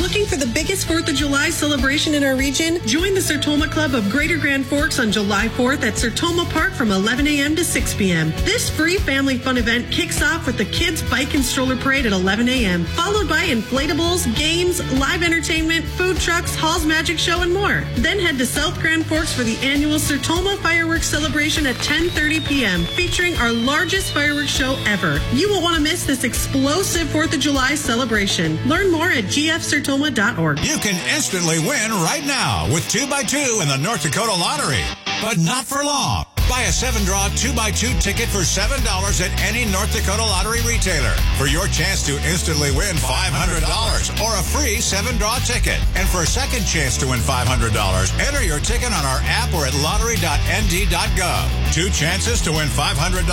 Looking for the biggest 4th of July celebration in our region? Join the Sertoma Club of Greater Grand Forks on July 4th at Sertoma Park from 11 a.m. to 6 p.m. This free family fun event kicks off with the Kids Bike and Stroller Parade at 11 a.m., followed by inflatables, games, live entertainment, food trucks, Hall's Magic Show, and more. Then head to South Grand Forks for the annual Sertoma Fireworks Celebration at 10:30 p.m., featuring our largest fireworks show ever. You won't want to miss this explosive 4th of July celebration. Learn more at gfsertoma.org. You can instantly win right now with 2x2 in the North Dakota Lottery, but not for long. Buy a 7-draw 2x2 ticket for $7 at any North Dakota Lottery retailer for your chance to instantly win $500 or a free 7-draw ticket. And for a second chance to win $500, enter your ticket on our app or at lottery.nd.gov. 2 chances to win $500?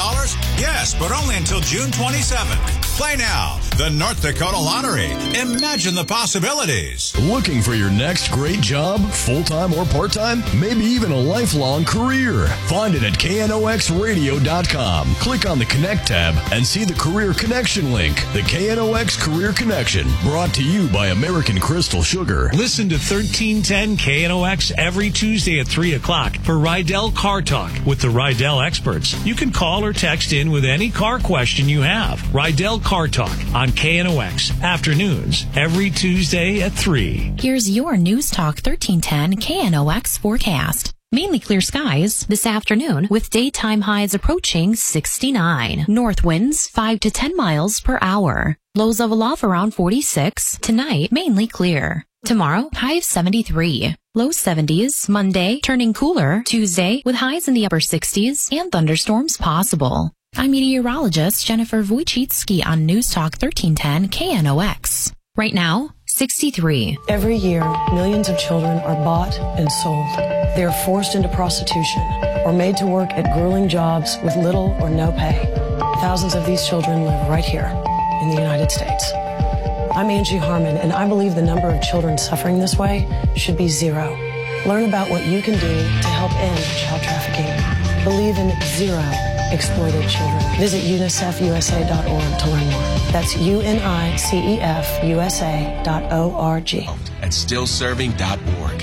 Yes, but only until June 27th. Play now. The North Dakota Lottery. Imagine the possibilities. Looking for your next great job, full-time or part-time? Maybe even a lifelong career. Find it at KNOXradio.com. Click on the Connect tab and see the Career Connection link. The KNOX Career Connection, brought to you by American Crystal Sugar. Listen to 1310 KNOX every Tuesday at 3 o'clock for Rydell Car Talk with the Rydell experts. You can call or text in with any car question you have. Rydell Car Talk on KNOX, afternoons, every Tuesday at 3. Here's your News Talk 1310 KNOX forecast. Mainly clear skies this afternoon with daytime highs approaching 69. North winds 5 to 10 miles per hour. Lows of aloft around 46. Tonight, mainly clear. Tomorrow, high of 73. Low 70s. Monday, turning cooler. Tuesday, with highs in the upper 60s and thunderstorms possible. I'm meteorologist Jennifer Wojcicki on News Talk 1310 KNOX. Right now, 63. Every year, millions of children are bought and sold. They are forced into prostitution or made to work at grueling jobs with little or no pay. Thousands of these children live right here in the United States. I'm Angie Harmon, and I believe the number of children suffering this way should be 0. Learn about what you can do to help end child trafficking. Believe in 0 exploited children. Visit UNICEFUSA.org to learn more. That's UNICEFUSA.org. At stillserving.org.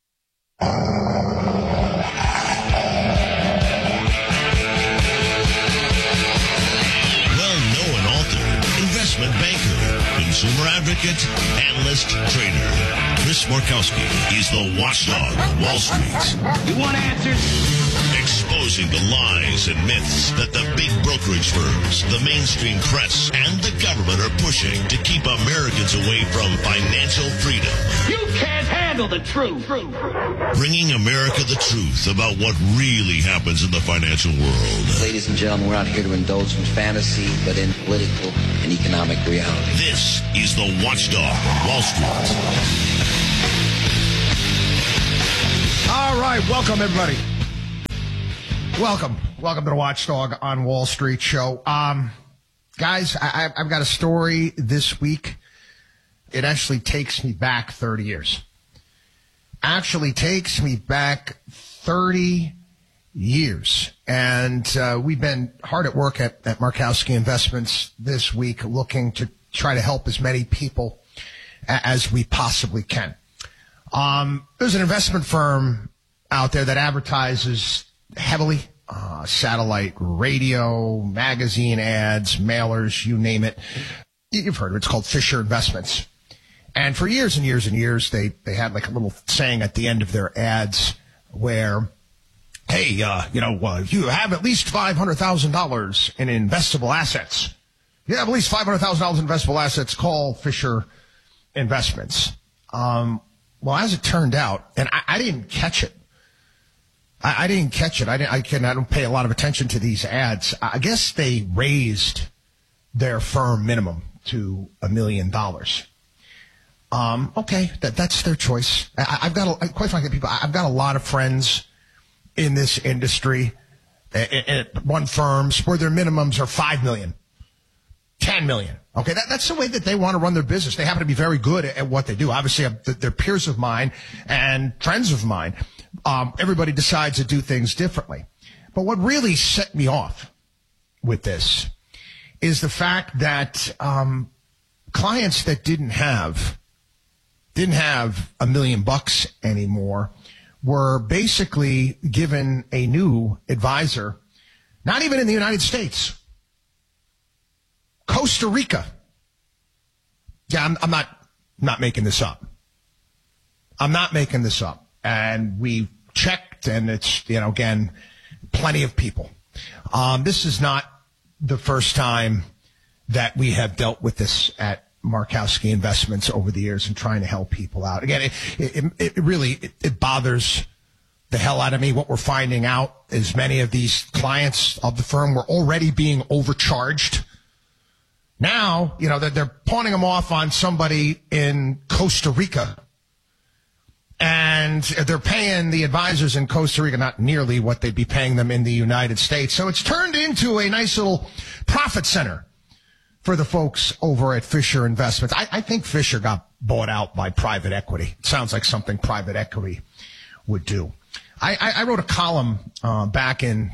Well-known author, investment banker, consumer advocate, analyst, trader. Chris Markowski is the watchdog of Wall Street. You want answers? Exposing the lies and myths that the big brokerage firms, the mainstream press, and the government are pushing to keep Americans away from financial freedom. You can't handle the truth. Bringing America the truth about what really happens in the financial world. Ladies and gentlemen, we're not here to indulge in fantasy, but in political and economic reality. This is the Watchdog of Wall Street. All right, welcome everybody. Welcome to the Watchdog on Wall Street show. Guys, I've got a story this week. It actually takes me back 30 years. Actually takes me back 30 years. And we've been hard at work at Markowski Investments this week looking to try to help as many people as we possibly can. There's an investment firm out there that advertises heavily, satellite radio, magazine ads, mailers, you name it. You've heard of it. It's called Fisher Investments. And for years and years and years, they had like a little saying at the end of their ads where, hey, if you have at least $500,000 in investable assets, you have at least $500,000 in investable assets, call Fisher Investments. Well, as it turned out, and I didn't catch it. I didn't catch it. I don't pay a lot of attention to these ads. I guess they raised their firm minimum to $1 million. Okay, that's their choice. Quite frankly, I've got a lot of friends in this industry at one firms where their minimums are $5 million, $10 million. Okay, that's the way that they want to run their business. They happen to be very good at what they do. Obviously, they're peers of mine and friends of mine. Everybody decides to do things differently. But what really set me off with this is the fact that clients that didn't have didn't have $1 million anymore were basically given a new advisor, not even in the United States, Costa Rica. Yeah, I'm not making this up. I'm not making this up. And we checked, and it's, again, plenty of people. This is not the first time that we have dealt with this at Markowski Investments over the years and trying to help people out. Again, it really bothers the hell out of me. What we're finding out is many of these clients of the firm were already being overcharged. Now, they're pawning them off on somebody in Costa Rica, and they're paying the advisors in Costa Rica not nearly what they'd be paying them in the United States. So it's turned into a nice little profit center for the folks over at Fisher Investments. I think Fisher got bought out by private equity. It sounds like something private equity would do. I wrote a column back in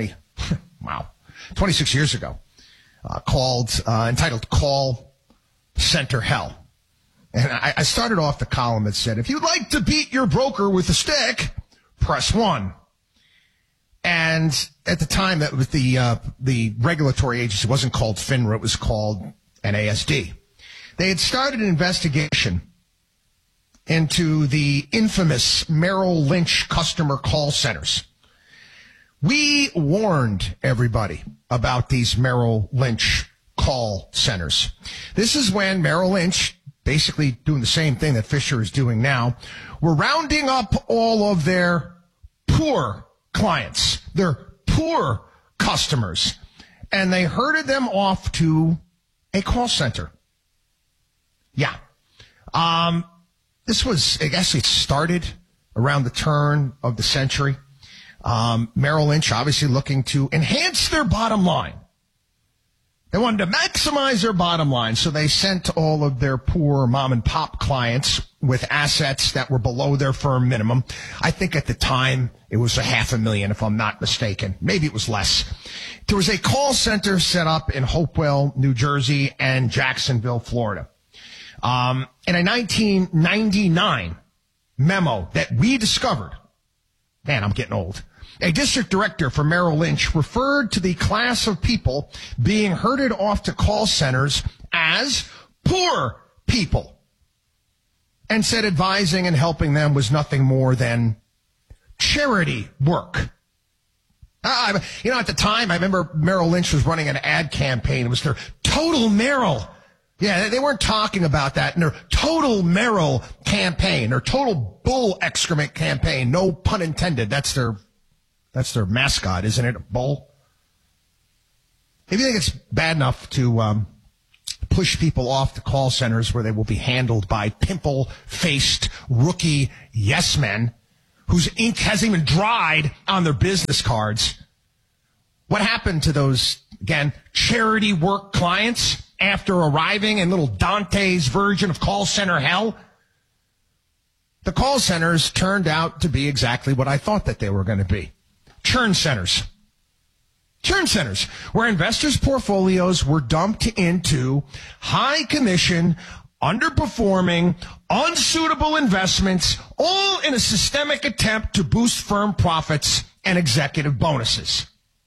26 years ago, entitled Call Center Hell. And I started off the column that said, if you'd like to beat your broker with a stick, press 1. And at the time, that was the regulatory agency. It wasn't called FINRA. It was called NASD. They had started an investigation into the infamous Merrill Lynch customer call centers. We warned everybody about these Merrill Lynch call centers. This is when Merrill Lynch, basically doing the same thing that Fisher is doing now, were rounding up all of their poor clients, their poor customers, and they herded them off to a call center. Yeah. This was, I guess it started around the turn of the century. Merrill Lynch obviously looking to enhance their bottom line. They wanted to maximize their bottom line, so they sent all of their poor mom and pop clients with assets that were below their firm minimum. I think at the time it was $500,000, if I'm not mistaken. Maybe it was less. There was a call center set up in Hopewell, New Jersey, and Jacksonville, Florida. In a 1999 memo that we discovered, man, I'm getting old, a district director for Merrill Lynch referred to the class of people being herded off to call centers as poor people, and said advising and helping them was nothing more than charity work. At the time, I remember Merrill Lynch was running an ad campaign. It was their Total Merrill. Yeah, they weren't talking about that in their Total Merrill campaign, their Total Bull Excrement campaign. No pun intended. That's their mascot, isn't it? A bull? If you think it's bad enough to push people off to call centers where they will be handled by pimple-faced rookie yes men whose ink hasn't even dried on their business cards, what happened to those, again, charity work clients after arriving in little Dante's version of call center hell? The call centers turned out to be exactly what I thought that they were going to be. Churn centers. Churn centers, where investors' portfolios were dumped into high commission, underperforming, unsuitable investments, all in a systemic attempt to boost firm profits and executive bonuses.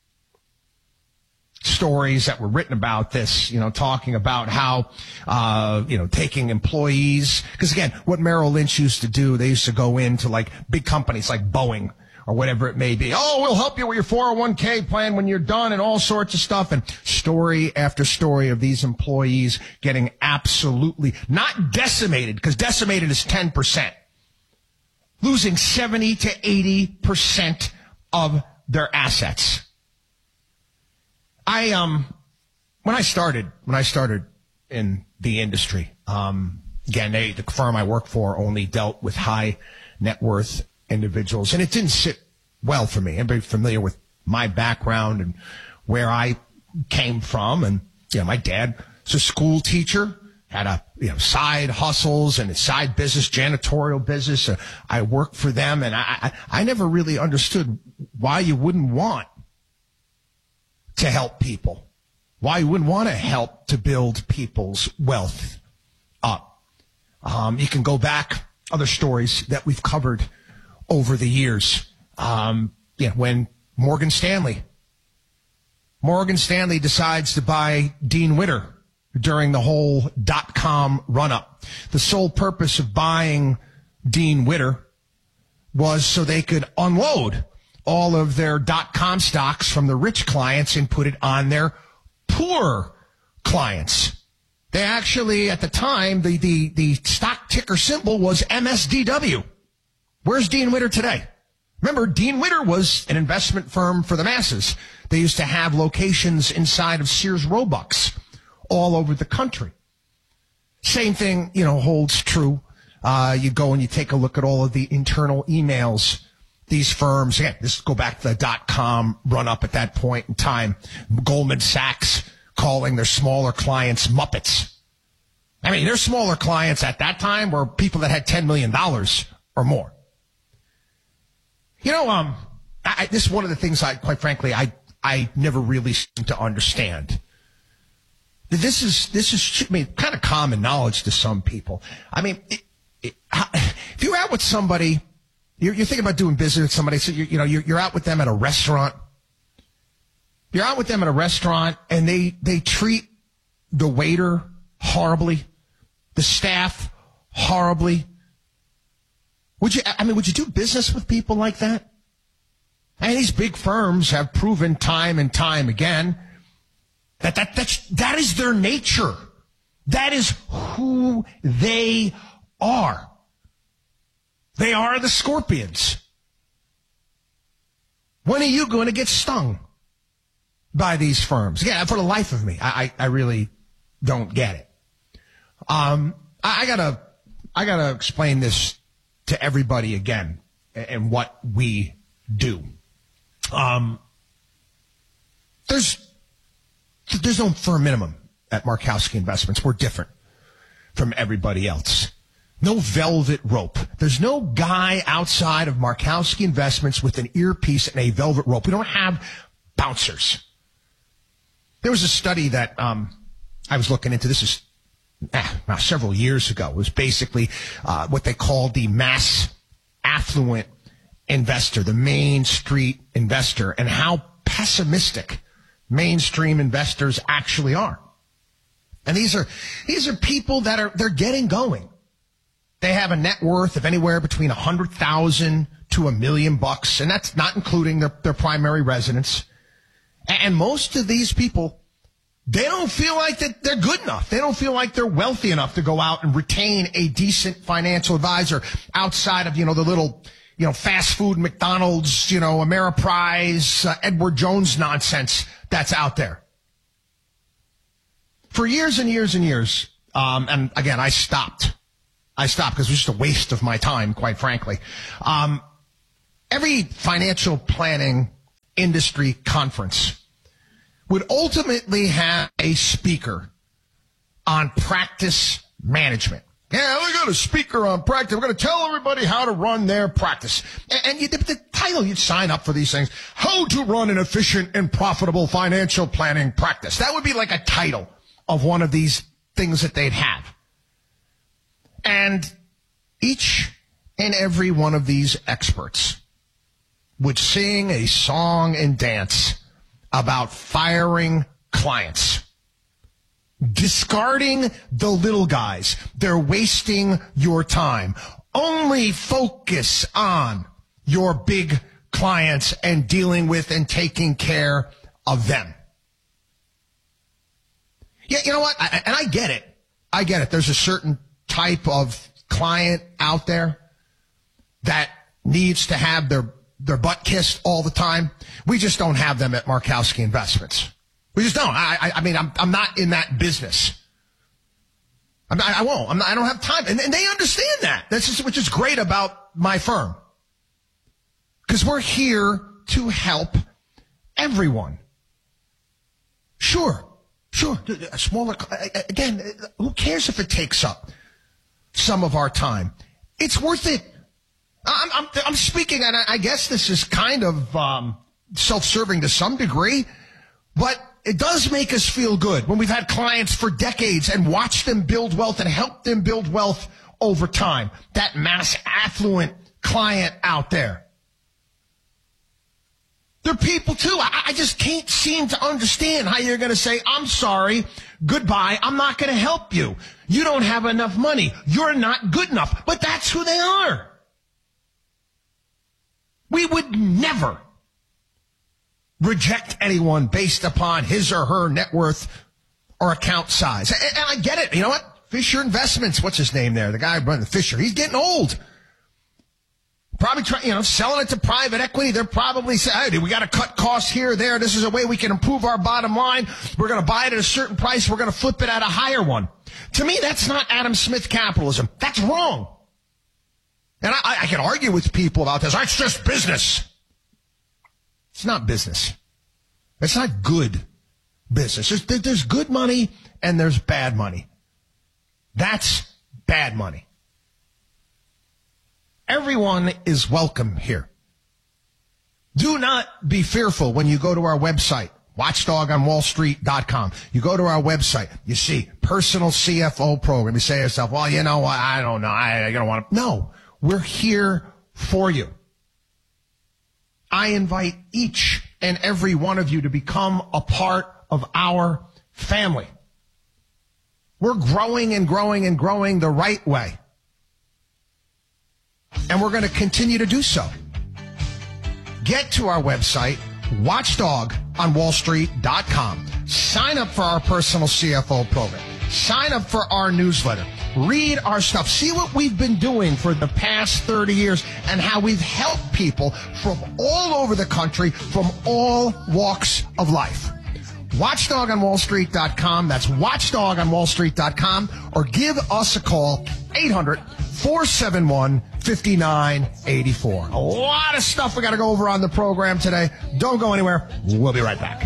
Stories that were written about this, talking about how, taking employees, because again, what Merrill Lynch used to do, they used to go into like big companies like Boeing or whatever it may be. Oh, we'll help you with your 401k plan when you're done and all sorts of stuff. And story after story of these employees getting absolutely not decimated, because decimated is 10%, losing 70 to 80% of their assets. When I started in the industry, again, the firm I worked for only dealt with high net worth individuals, and it didn't sit well for me. Everybody familiar with my background and where I came from, and my dad was a school teacher, had side hustles and a side business, janitorial business. I worked for them, and I never really understood why you wouldn't want to help people, why you wouldn't want to help to build people's wealth up. You can go back, other stories that we've covered over the years. When Morgan Stanley decides to buy Dean Witter during the whole .com run-up. The sole purpose of buying Dean Witter was so they could unload all of their .com stocks from the rich clients and put it on their poor clients. They actually, at the time, the stock ticker symbol was MSDW. Where's Dean Witter today? Remember, Dean Witter was an investment firm for the masses. They used to have locations inside of Sears Roebucks all over the country. Same thing, holds true. You go and you take a look at all of the internal emails. These firms, again, this go back to the .com run up at that point in time. Goldman Sachs calling their smaller clients Muppets. I mean, their smaller clients at that time were people that had $10 million or more. This is one of the things quite frankly, I never really seem to understand. This is kind of common knowledge to some people. I mean, if you're out with somebody, you're thinking about doing business with somebody, so you're out with them at a restaurant. You're out with them at a restaurant, and they treat the waiter horribly, the staff horribly. Would you do business with people like that? I mean, these big firms have proven time and time again that is their nature. That is who they are. They are the scorpions. When are you going to get stung by these firms? Yeah, for the life of me, I really don't get it. I gotta explain this to everybody again and what we do. There's no firm minimum at Markowski Investments. We're different from everybody else. No velvet rope. There's no guy outside of Markowski Investments with an earpiece and a velvet rope. We don't have bouncers. There was a study that I was looking into. This is several years ago. It was basically what they called the mass affluent investor, the Main Street investor, and how pessimistic mainstream investors actually are. And these are people that they're getting going. They have a net worth of anywhere between $100,000 to $1 million, and that's not including their primary residence. And most of these people, they don't feel like that they're good enough. They don't feel like they're wealthy enough to go out and retain a decent financial advisor outside of, the little, fast food McDonald's, Ameriprise, Edward Jones nonsense that's out there. For years and years and years, and again, I stopped because it was just a waste of my time, quite frankly. Every financial planning industry conference would ultimately have a speaker on practice management. Yeah, we got a speaker on practice. We're going to tell everybody how to run their practice. And the title, you'd sign up for these things, How to Run an Efficient and Profitable Financial Planning Practice. That would be like a title of one of these things that they'd have. And each and every one of these experts would sing a song and dance about firing clients, discarding the little guys. They're wasting your time. Only focus on your big clients and dealing with and taking care of them. Yeah, you know what? And I get it. I get it. There's a certain type of client out there that needs to have their butt kissed all the time. We just don't have them at Markowski Investments. We just don't. I mean, I'm not in that business. I won't. I don't have time. And they understand that. Which is great about my firm. Because we're here to help everyone. Sure. A smaller, again, who cares if it takes up some of our time? It's worth it. I'm speaking, and I guess this is kind of self-serving to some degree, but it does make us feel good when we've had clients for decades and watched them build wealth and helped them build wealth over time. That mass affluent client out there. They're people too. I just can't seem to understand how you're going to say, I'm sorry, goodbye, I'm not going to help you. You don't have enough money. You're not good enough. But that's who they are. We would never reject anyone based upon his or her net worth or account size. And I get it. You know what? Fisher Investments, what's his name there? The guy running Fisher. He's getting old. Probably selling it to private equity. They're probably saying, hey, we got to cut costs here, there. This is a way we can improve our bottom line. We're going to buy it at a certain price. We're going to flip it at a higher one. To me, that's not Adam Smith capitalism. That's wrong. And I can argue with people about this. That's just business. It's not business. It's not good business. There's good money and there's bad money. That's bad money. Everyone is welcome here. Do not be fearful when you go to our website, watchdogonwallstreet.com. You go to our website, you see personal CFO program. You say to yourself, well, you know what? I don't know. I don't want to. No, we're here for you. I invite each and every one of you to become a part of our family. We're growing and growing and growing the right way. And we're going to continue to do so. Get to our website, watchdogonwallstreet.com. Sign up for our personal CFO program. Sign up for our newsletter. Read our stuff. See what we've been doing for the past 30 years and how we've helped people from all over the country, from all walks of life. watchdogonwallstreet.com. That's watchdogonwallstreet.com. Or give us a call, 800-471-5984. A lot of stuff we got to go over on the program today. Don't go anywhere. We'll be right back.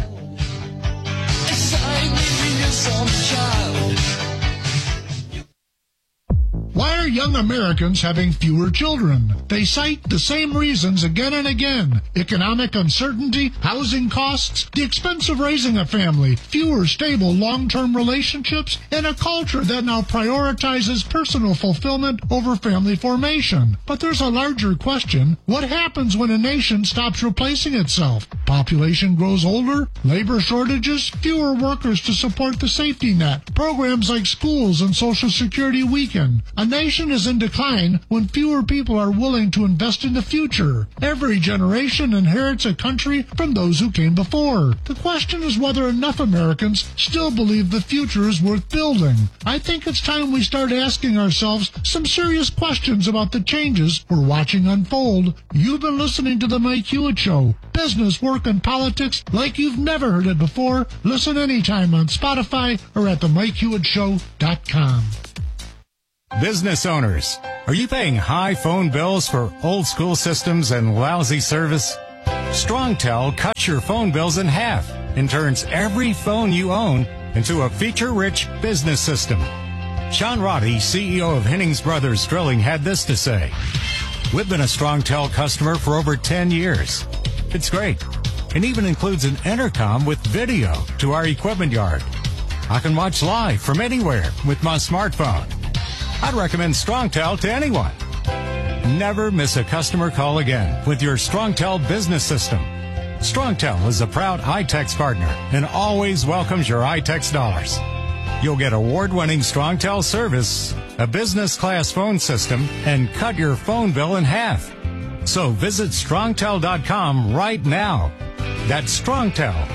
Why are young Americans having fewer children? They cite the same reasons again and again. Economic uncertainty, housing costs, the expense of raising a family, fewer stable long-term relationships, and a culture that now prioritizes personal fulfillment over family formation. But there's a larger question. What happens when a nation stops replacing itself? Population grows older, labor shortages, fewer workers to support the safety net, programs like schools and Social Security weaken. A nation is in decline when fewer people are willing to invest in the future. Every generation inherits a country from those who came before. The question is whether enough Americans still believe the future is worth building. I think it's time we start asking ourselves some serious questions about the changes we're watching unfold. You've been listening to The Mike Hewitt Show. Business, work, and politics like you've never heard it before. Listen anytime on Spotify or at themikehewittshow.com. Business owners, are you paying high phone bills for old school systems and lousy service? StrongTel cuts your phone bills in half and turns every phone you own into a feature-rich business system. Sean Roddy, CEO of Hennings Brothers Drilling, had this to say. We've been a StrongTel customer for over 10 years. It's great, and even includes an intercom with video to our equipment yard. I can watch live from anywhere with my smartphone. I'd recommend StrongTel to anyone. Never miss a customer call again with your StrongTel business system. StrongTel is a proud iTex partner and always welcomes your iTex dollars. You'll get award-winning StrongTel service, a business-class phone system, and cut your phone bill in half. So visit StrongTel.com right now. That's StrongTel,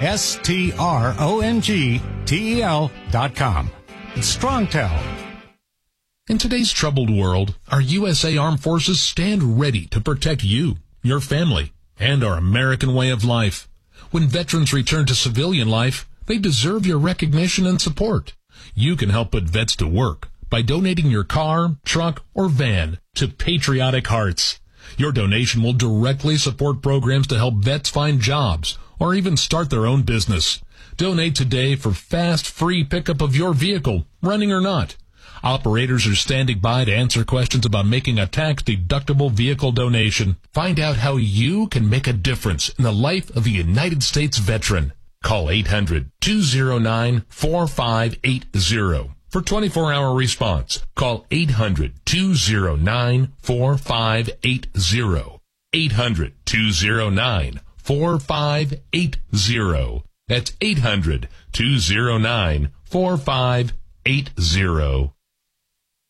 StrongTel.com. It's StrongTel. In today's troubled world, our USA Armed Forces stand ready to protect you, your family, and our American way of life. When veterans return to civilian life, they deserve your recognition and support. You can help put vets to work by donating your car, truck, or van to Patriotic Hearts. Your donation will directly support programs to help vets find jobs or even start their own business. Donate today for fast, free pickup of your vehicle, running or not. Operators are standing by to answer questions about making a tax-deductible vehicle donation. Find out how you can make a difference in the life of a United States veteran. Call 800-209-4580 For 24-hour response, call 800-209-4580. 800-209-4580. That's 800-209-4580.